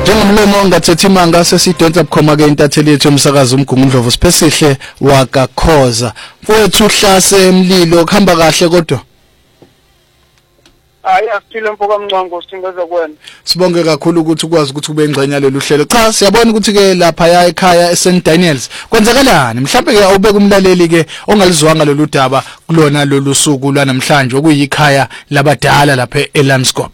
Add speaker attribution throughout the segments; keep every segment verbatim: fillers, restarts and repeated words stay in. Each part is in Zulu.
Speaker 1: Njengomlomo ongathethi imanga sesidonsa bukhoma ke intatheli yethu umsakazo umgungundlovu sipesihle wakakhoza. Mfowethu uhlase emlilo kuhamba kahle kodwa.
Speaker 2: Hayi asiphile mfoka mncango singeza kwena.
Speaker 1: Sibonge kakhulu ukuthi ukwazi ukuthi ube ingxenye lolu hlelo. Cha siyabona ukuthi ke lapha ya ekhaya eSaint Daniels kwenzakalani mhlawumbe ke awubeka umlaleli ke ongalizwanga lolu daba kulona lolu suku lwanamhlanje okuyikhaya labadala lapha eLandskop.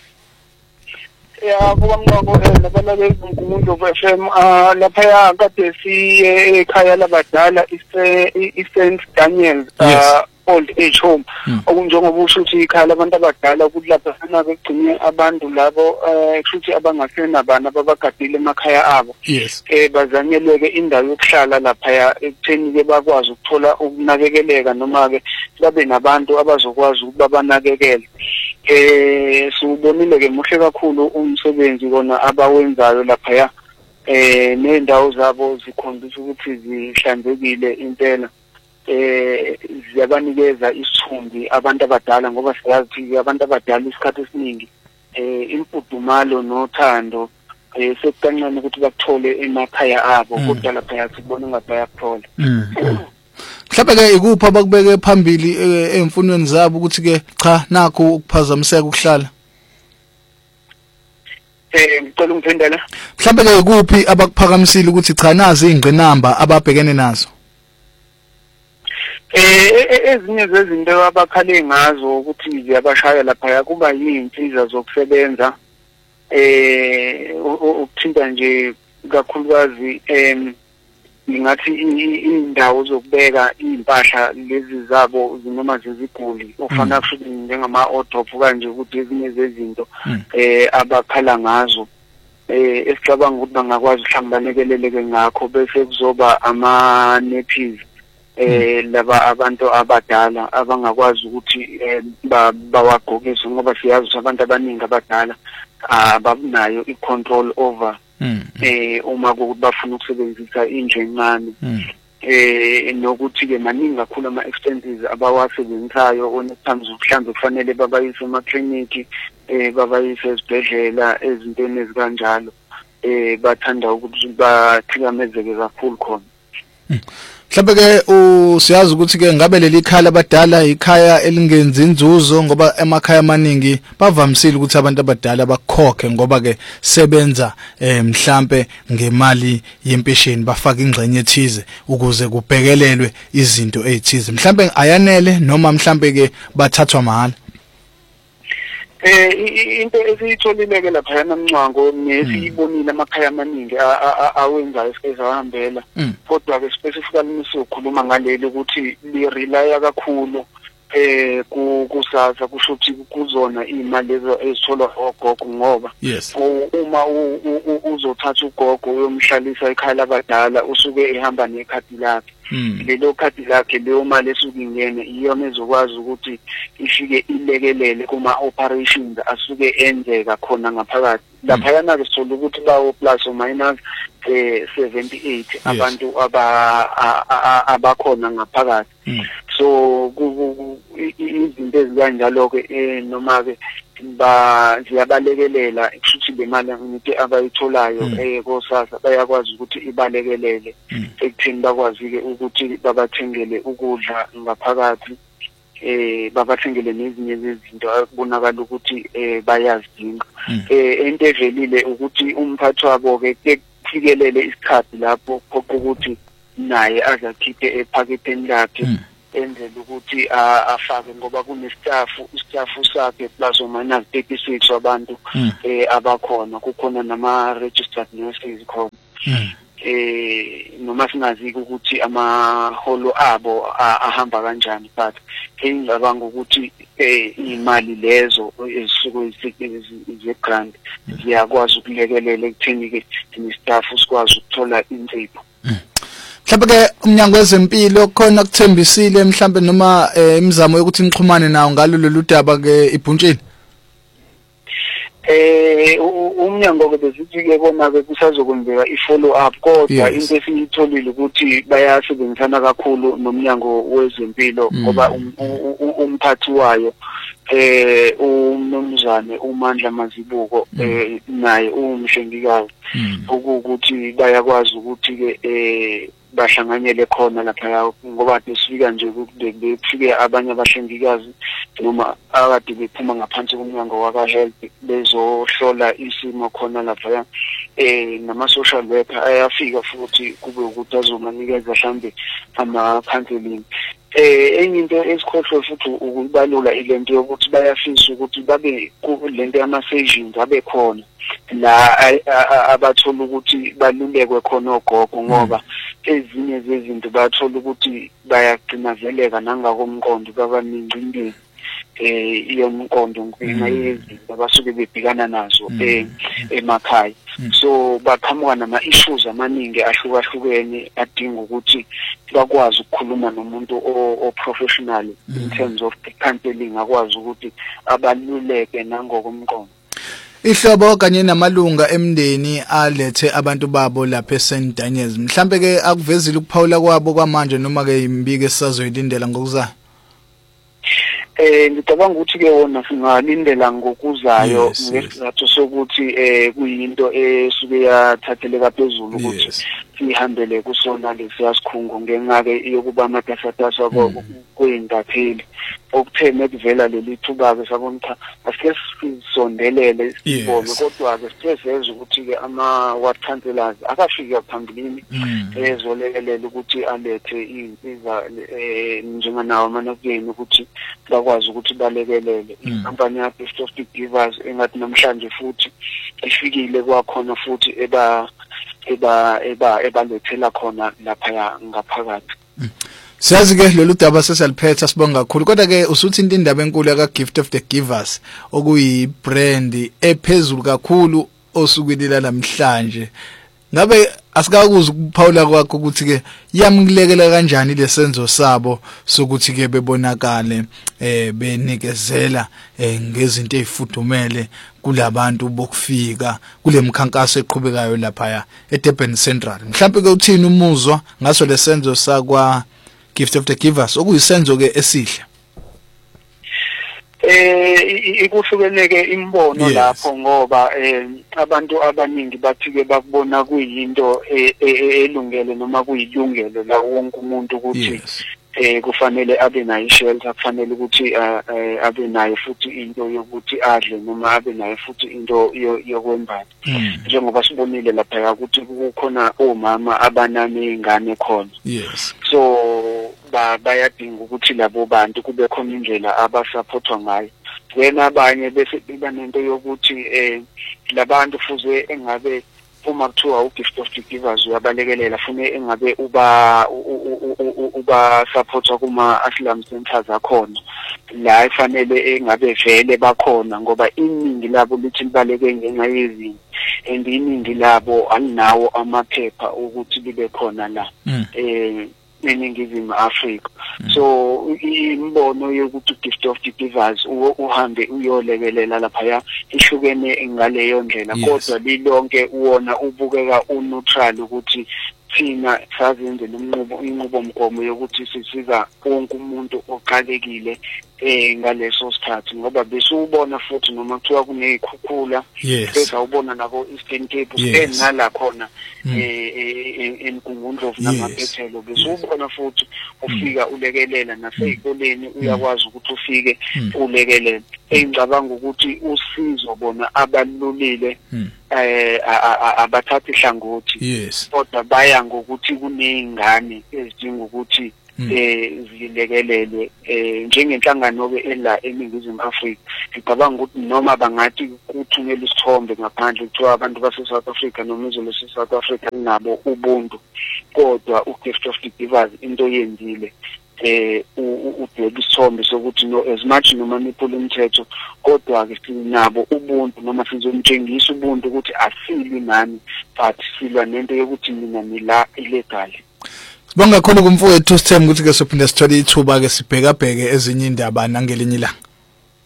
Speaker 2: Ya mfoka mncango nabalale umgungundlovu F M lapha ya kade siye ekhaya labadala eSaint Daniels old age home okunjengoba usho ukuthi ikhaya labantu abadala ukuthi lapha sana begcine abantu labo kushuthi abangasena bana ababagadile emakhaya abo eh bazanyeleke indawo yokuhlala lapha ekutheni ke bakwazi ukuthola ukunakekeleka noma ke babe nabantu abazokwazi ukuba banakekele. Eh sibonile ke muhle kakhulu umsebenzi kona abawenzayo lapha ya eh nendawo zabo zikhombisa ukuthi zihlanzekile impela. Eh ziyabanikeza isithunzi abantu abadala ngoba siyazi abantu abadala isikhathi esiningi eh impudumalo nothando eh sekukancane ukuthi bakuthole emakhaya abo kodwa lapha yasibona ngathi bayakuthola.
Speaker 1: Mhlawumbe ke ikuphi abakubeke phambili emfunweni zabo ukuthi ke cha nakho ukuphazamiseka ukuhlala.
Speaker 2: Eh ngicela ungiphendula.
Speaker 1: Mhlawumbe ke ikuphi abakuphakamisile ukuthi cha nazi ingqinamba ababhekene nazo.
Speaker 2: Eh ezinye zezinto abakhale ngazo ukuthi ziyabashaya lapha kuba yinsiza zokusebenza eh ukuthinta nje kakhulukazi em ngathi indawo zokubeka impahla lezi zabo noma zeziguli ofana futhi njengama odophu kanje ukuthi ezinye zezinto eh abakhala ngazo eh esicabanga ukuthi bangakwazi ukuhlanganekeleleke ngakho bese kuzoba ama nappies eh laba abantu abadala abangakwazi ukuthi bawagqokise ngoba siyazi abantu abaningi abadala ababunayo icontrol over eh uma ukuthi bafuna ukusebenzisa indle encane eh nokuthi ke maningi kakhulu ama expenses abawasebenzayo onetimes mhlambe kufanele babayise ema clinic eh babayise ezibhedlela ezintweni ezikanjalo eh bathanda ukuthi bathikamezeke kakhulu khona.
Speaker 1: Mhlawumbe ke usiyazi ukuthi ke ngabe leli khaya labadala ikhaya elingenzi inzuzo ngoba emakhaya amaningi bavamisile ukuthi abantu abadala bakhokhe ngoba ke sebenza mhlambe ngemali yempesheni bafaka ingxenye ethize ukuze kubhekelelwe izinto ezithize mhlambe ayanele noma mhlambe ke bathathwa mahala.
Speaker 2: Eh into esiyitholile ke lapha namncwango nesiyibonile amakhaya amaningi awenza esizahambela kodwa ke specifically sizokhuluma ngaleli ukuthi li rely kakhulu eh kusasa kusho ukuthi kuzona imali lezo ezitholwa ogogo ngoba uma uzothatha ugogo uyomhlalisa ekhaya labadala usuke ehamba nekhadi lakhe lelo khadi lakhe leyo mali esuke ingene iyona ezokwazi ukuthi ifike ilekelele kuma operations asuke enzeka khona ngaphakathi lapha yana ke sithola ukuthi bawo plus or minus eh seventy-eight abantu aba abakhona ngaphakathi so izinto ezikanjalo ke noma ke ba ziyabalekelela ekuthi le mali ukuthi abayitholayo eh kosasa bayakwazi ukuthi ibalekelele ekuthini bakwazi ke ukuthi babathengele ukudla ngaphakathi eh babathengele nezinye izinto akubonakala ukuthi eh bayazidinga eh into evelile ukuthi umphathi wabo ke kufikelele isikhathi lapho ukuthi naye azakhiphe ephaketheni lakhe enzele ukuthi afake ngoba kunestaff istaff sakhe plus or minus thirty-six abantu eh abakhona kukhona nama registered nurses khona eh noma singazi ukuthi amaholo abo ahamba kanjani but engicabanga ukuthi eh imali lezo ezisuke ze grant ziyakwazi ukulekelela ekutheni ke nestaff sikwazi ukuthola insipho.
Speaker 1: Mhlawumbe ke umnyango wezempilo khona kuthembisile mhlawumbe noma imizamo yokuthi nixhumane nawo ngalo lolu daba ke ibhuntshini.
Speaker 2: Eh umnyango ke besithi ke bona ke kusazokwenzeka i-follow up kodwa into esiyitholile ukuthi bayasebenzisana kakhulu nomnyango wezempilo ngoba umphathi wayo eh umnomzane uMandla Mazibuko eh naye umhlengikazi ukuthi bayakwazi ukuthi ke eh bahlanganyele khona lapha ngoba besifika nje ukufike abanye abahlengikazi noma akade bephuma ngaphansi komnyango waka health bezohlola isimo khona lapha eh nama social worker ayafika futhi kube ukuthi azomanikeza mhlambe ama counseling eh enye into esikhohlwe futhi ukubalula ilento yokuthi bayafisa ukuthi babe lento yama sessions abe khona la abathola ukuthi balulekwe khona ogogo ngoba ezinye zezinto bathola ukuthi bayagcinazeleka nangakomqondo babaningcindezi eh iyomqondo ngenxa yezinto abasuke bebhekana nazo eh emakhaya so baqhamuka nama issues amaningi ahlukahlukene adinga ukuthi bakwazi ukukhuluma nomuntu o professional in terms of counseling akwazi ukuthi abaluleke nangokomqondo.
Speaker 1: Ihlobo kanye namalunga emndeni alethe abantu babo lapha eSaint Daniels mhlambe ke akuvezile ukuphawula kwabo kwamanje noma ke imbike sisazoyilindela ngokuzayo.
Speaker 2: Eh ngicabanga ukuthi ke wona singalindela ngokuzayo ngesizathu sokuthi eh kuyinto esuke yathatheleka phezulu ukuthi sihambele kusona lesiyasikhungo ngenxa ke yokuba amatasatasa kweintapheli okutheme kuvela leli thuba ke sabona cha asike sisondelele sibone kodwa ke sithezeza ukuthi ke ama ward councillors akafika phambilini ezolekelela ukuthi alethe izinsiza njenganawo amanakeni ukuthi bakwazi ukuthi balekelele inkampani ya Gift of the Givers engathi namhlanje futhi ifikile kwakhona futhi eba eba eba ebalethela khona lapha ngaphakathi.
Speaker 1: Siyazi ke lolu daba sesaliphetha sibonga kakhulu kodwa ke usuthi into indaba enkulu ya Gift of the Givers okuyi brand ephezulu kakhulu osukwilila namhlanje ngabe asikakuza ukuphawula kwakho ukuthi ke yamkulekela kanjani lesenzo sabo sokuthi ke bebonakale eh benikezela ngezinto ezifudumele kulabantu bokufika kulemkhankaso eqhubekayo lapha eDurban Central mhlawumbe ke uthini umuzwa ngaso lesenzo sakwa Gift of the Givers okuyisenzo ke esihle.
Speaker 2: Eh ikuhlukene ke imbono lapho ngoba eh abantu abaningi bathi ke bakubona kuyinto elungele noma kuyilungelo la wonke umuntu ukuthi eh kufanele abe nayo shelter kufanele ukuthi abe nayo futhi into yokuthi adle noma abe nayo futhi into yokwembatha njengoba sibonile lapha ukuthi kukhona omama abanane ingane khona.
Speaker 1: Yes.
Speaker 2: So ba bayadinga ukuthi labo bantu kube khona indlela abasupportwa ngayo wena abanye bese banento yokuthi eh labantu fuze engabe uma kuthiwa uGift of the Givers uyabalekelela fune engabe uba uba supportwa kuma asylum centers akhona la ifanele engabe vele bakhona ngoba iningi labo lithi libaleke ngenxa yezinto and iningi labo alinawo amaphepha ukuthi libe khona la eh eNingizimu Afrika. So imbono yokuthi Gift of the Givers uhambe uyolekelela lapha ya ihlukene ngaleyo ndlela kodwa lilonke uwona ubukeka uneutral ukuthi thina sazenze nomnqubo inqubomgomo yokuthi sisiza wonke umuntu oqalekile eh ngaleso sikhathi ngoba bese ubona futhi noma kuthiwa kunezikhukhula bese awubona nabo Eastern Cape stand ngala khona eh enkungundlovu namaphethelo bese ubona futhi ufika ulekelela nasezikoleni uyakwazi ukuthi ufike ulekelela engicabanga ukuthi usizo bona abalulile eh abathatha ihlangothi kodwa baya ngokuthi kunezingane ezidinga ukuthi eh zilekelelwe eh njengenhlangano ke ela eNingizimu Afrika ngicabanga ukuthi noma bangathi kuthungela isithombe ngaphandle kuthiwa abantu base South Africa noma izwe lase South Africa nabo ubuntu kodwa uGift of the Givers into yenzile eh udweba isithombe sokuthi no as much noma niphula umthetho kodwa ke sinabo ubuntu noma sizomtshengisa ubuntu ukuthi asili nani but silwa nento yokuthi mina nila illegal.
Speaker 1: Sibonga kakhulu kumfowethu Sithemba ukuthi ke sophinde sithole ithuba ke sibheka bheke ezinye indaba nangelinye ilanga.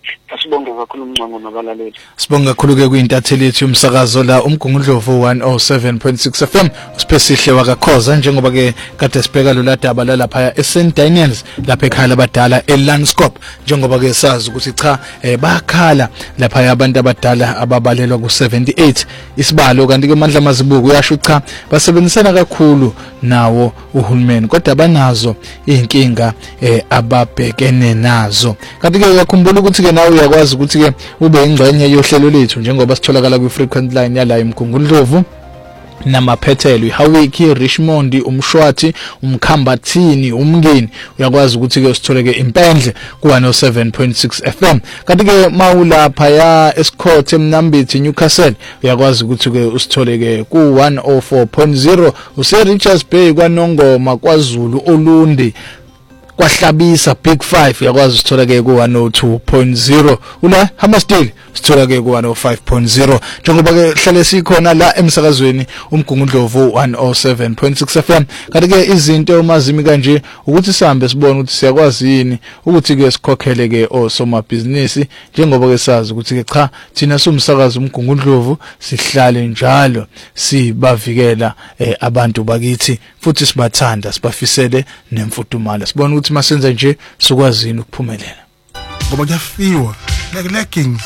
Speaker 2: Asibonge kakhulu umncango nabalaleli.
Speaker 1: Sibonga kakhulu ke kuyintatheli yethu umsakazo la umgungundlovu one oh seven point six F M uSiphesihle wakakhoza njengoba ke kade sibheka lo ladaba lapha eSaint Daniels lapha ekhaya labadala eLandskop njengoba ke sazi ukuthi cha eh, bakhala lapha abantu abadala ababalelwa ku seventy-eight isibalo kanti ke Mandla Mazibuko uyasho cha basebenzisana kakhulu nawo uhulumeni kodwa banazo inkinga eh, ababhekene nazo kanti ke yakhumbula ukuthi ke nawe uyakwazi ukuthi ke ube ingxenye yohlelo lethu njengoba sitholakala ku frequent line yala eMgungundlovu namaphethelo iHawiki Richmond umshwathi umkhambathini umngeni uyakwazi ukuthi ke usitholeke impendle ku one oh seven point six F M kanti ke mawulapha ya Escourt eMnambithi Newcastle uyakwazi ukuthi ke usitholeke ku one oh four point zero use Richards Bay kwaNongoma kwaZulu Olundi kwahlabisa Big five yakwazi sithola ke ku one oh two point zero ula Hammersdale sithola ke ku one oh five point zero njengoba ke hlale sikhona la emsakazweni umgungundlovu one oh seven point six F M kanti ke izinto omazimi kanje ukuthi sihambe sibone ukuthi siyakwazi yini ukuthi ke sikhokhele ke osomabhizinisi njengoba ke sazi ukuthi ke cha thina somsakazo umgungundlovu sihlale njalo sibavikela eh, abantu bakithi futhi sibathanda sibafisele nemfudumalo sibone ukuthi masenza nje sikwazini ukuphumelela
Speaker 3: ngoba kuyafiwa like leggings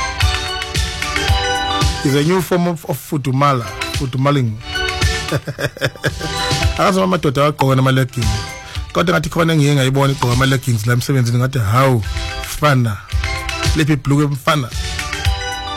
Speaker 3: is a new form of, of fudumala fudumaling akazo amadoda agqoka nama leggings kodwa ngathi khona ngiyengayibona igqoka ama leggings la emsebenzini ngathi hawu fana lephi blue emfana